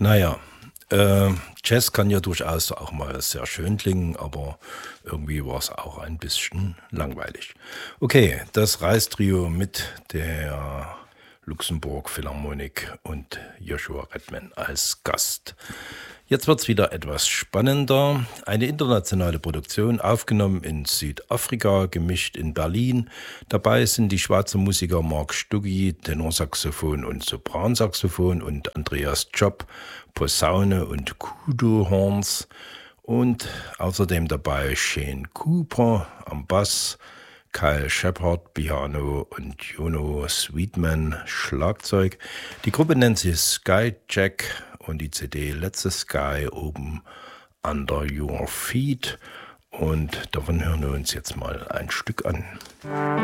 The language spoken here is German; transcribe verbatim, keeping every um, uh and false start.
Naja, äh, Jazz kann ja durchaus auch mal sehr schön klingen, aber irgendwie war es auch ein bisschen langweilig. Okay, das Reistrio mit der Luxemburg Philharmonik und Joshua Redman als Gast. Jetzt wird's wieder etwas spannender. Eine internationale Produktion, aufgenommen in Südafrika, gemischt in Berlin. Dabei sind die Schweizer Musiker Mark Stuggi, Tenorsaxophon und Sopransaxophon und Andreas Job, Posaune und Kudo-Horns. Und außerdem dabei Shane Cooper am Bass, Kyle Shepard, Piano und Juno Sweetman, Schlagzeug. Die Gruppe nennt sich Skyjack und die C D Let's the Sky oben Under Your Feet. Und davon hören wir uns jetzt mal ein Stück an.